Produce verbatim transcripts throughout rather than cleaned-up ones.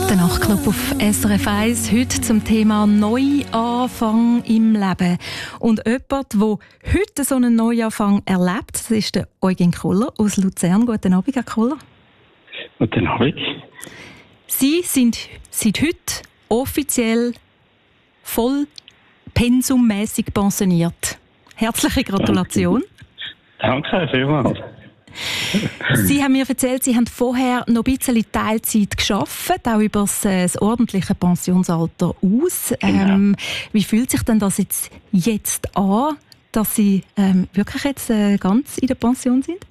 Der Nachtclub auf S R F eins, heute zum Thema Neuanfang im Leben. Und jemand, der heute so einen Neuanfang erlebt, das ist der Eugen Koller aus Luzern. Guten Abend, Herr Koller. Guten Abend. Sie sind seit heute offiziell voll pensummässig pensioniert. Herzliche Gratulation. Danke, vielmals. Sie haben mir erzählt, Sie haben vorher noch ein bisschen Teilzeit gearbeitet, auch über das, äh, das ordentliche Pensionsalter aus. Genau. Ähm, wie fühlt sich denn das jetzt, jetzt an, dass Sie ähm, wirklich jetzt äh, ganz in der Pension sind?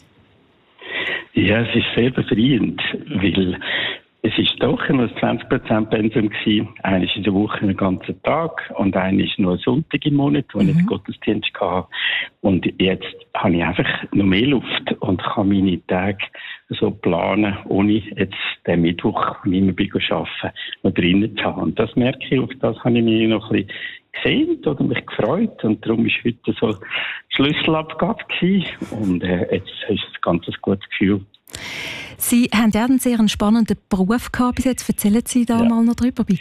Ja, es ist sehr befreiend, weil es ist doch nur zwanzig Prozent Pensum gewesen. Einer ist in der Woche einen ganzen Tag und einer ist nur ein Sonntag im Monat, wo Mhm. ich den Gottesdienst hatte. Und jetzt habe ich einfach noch mehr Luft und kann meine Tage so planen, ohne jetzt den Mittwoch, wo ich immer bin arbeiten, noch drinnen zu haben. Und das merke ich, auf das habe ich mich noch ein bisschen gesehen oder mich gefreut. Und darum war heute so Schlüsselabgabe gewesen. Und äh, jetzt ist es ganz ein gutes Gefühl. Sie haben ja einen sehr spannenden Beruf gehabt bis jetzt. Erzählen Sie da Ja. mal noch drüber, bitte.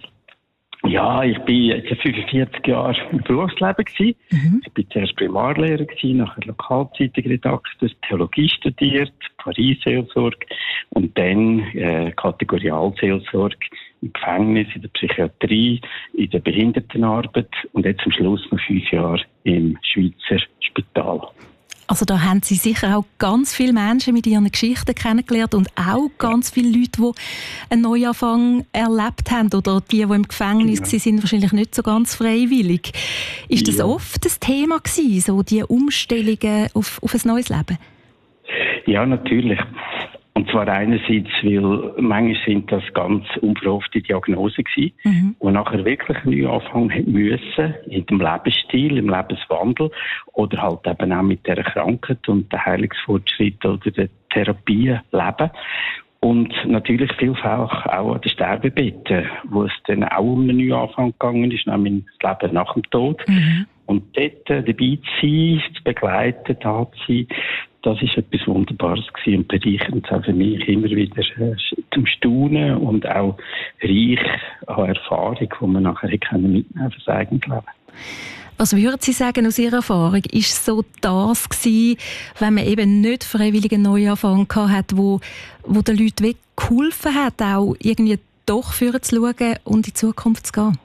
Ja, ich bin jetzt fünfundvierzig Jahre im Berufsleben gewesen. Mhm. Ich bin zuerst Primarlehrer gewesen, nachher Lokalzeitungsredakteur, Theologie studiert, Paris-Seelsorge und dann äh, Kategorialseelsorge im Gefängnis, in der Psychiatrie, in der Behindertenarbeit und jetzt am Schluss noch fünf Jahre im Schweizer Spital. Also da haben Sie sicher auch ganz viele Menschen mit ihren Geschichten kennengelernt und auch ganz viele Leute, die einen Neuanfang erlebt haben oder die, die im Gefängnis Ja. waren, sind wahrscheinlich nicht so ganz freiwillig. Ist das Ja. oft das Thema gewesen, so die Umstellungen auf, auf ein neues Leben? Ja, natürlich. Und zwar einerseits, weil manchmal sind das ganz unverhoffte Diagnosen gewesen, Mhm. wo nachher wirklich neu anfangen hätten müssen, in dem Lebensstil, im Lebenswandel oder halt eben auch mit dieser Krankheit und der Heilungsfortschritt oder der Therapie leben. Und natürlich vielfach auch an den Sterbebetten, wo es dann auch um einen Neuanfang gegangen ist, nämlich das Leben nach dem Tod. Mhm. Und dort äh, dabei zu sein, zu begleiten, da zu sein, das ist etwas Wunderbares gewesen und bereichernd auch für mich immer wieder äh, zum Staunen und auch reich an Erfahrung, die man nachher mitnehmen kann für das eigene Leben. Was würden Sie sagen aus Ihrer Erfahrung? Ist so das gewesen, wenn man eben nicht freiwillig einen Neuanfang gehabt hat, wo, wo den Leuten wirklich geholfen hat, auch irgendwie doch führen zu schauen und in die Zukunft zu gehen?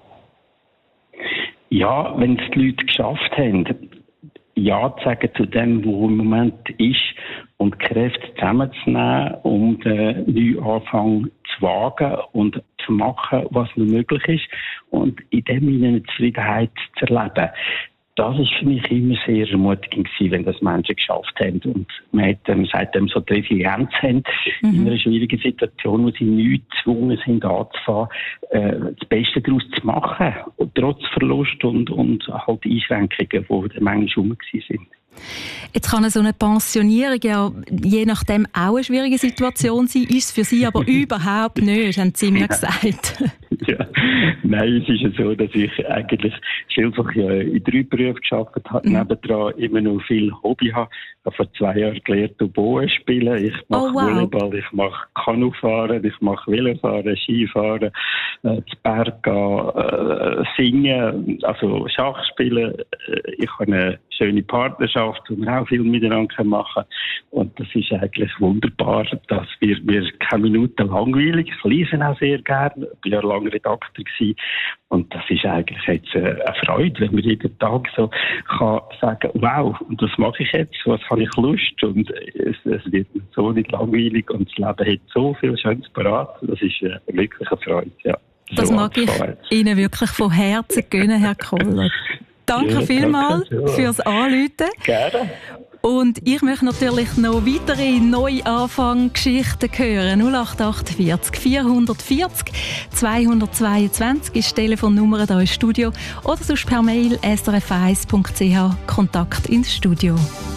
Ja, wenn es die Leute geschafft haben, Ja zu sagen zu dem, was im Moment ist und Kräfte zusammenzunehmen, um den Neuanfang zu wagen und zu machen, was nur möglich ist und in dem Sinne eine Zufriedenheit zu erleben. Das ist für mich immer sehr ermutigend gewesen, wenn das Menschen geschafft haben und man hat, ähm, seitdem so die Resilienz haben, Mhm. in einer schwierigen Situation, wo sie nicht gezwungen sind anzufangen, äh, das Beste daraus zu machen, und trotz Verlust und, und halt Einschränkungen, die dann manchmal rum gewesen sind. Jetzt kann so eine Pensionierung ja je nachdem auch eine schwierige Situation sein, ist es für Sie aber überhaupt nicht, haben Sie mir gesagt. Ja, nein, es ist ja so, dass ich eigentlich vielfach ja in drei Berufen gearbeitet habe, Mhm. nebendran immer noch viel Hobby habe. Ich habe vor zwei Jahren gelernt, Oboe spielen. Ich mache Oh, wow. Volleyball, ich mache Kanufahren, ich mache Velofahren, Skifahren, äh, zu Berg gehen, äh, singen, also Schach spielen. Äh, ich habe eine schöne Partnerschaft, wo wir auch viel miteinander machen können. Und das ist eigentlich wunderbar, dass wir, mir keine Minute langweilig. Ich lese auch sehr gerne. Ich war ja lange Redakteur gewesen. Und das ist eigentlich jetzt eine Freude, wenn man jeden Tag so kann sagen, wow, und das mache ich jetzt, was habe ich Lust, und es, es wird so nicht langweilig und das Leben hat so viel Schönes parat. Das ist äh, wirklich eine Freude, ja. Das So mag ich anzufahren. Ihnen wirklich von Herzen gönnen, Herr Koller. Danke Ja, vielmals danke, ja. fürs Anrufen. Gerne. Und ich möchte natürlich noch weitere Neuanfang-Geschichten hören. null acht acht vier vierhundertvierzig zweihundertzweiundzwanzig ist die Telefonnummer hier im Studio oder sonst per Mail s r f eins punkt c h Kontakt ins Studio.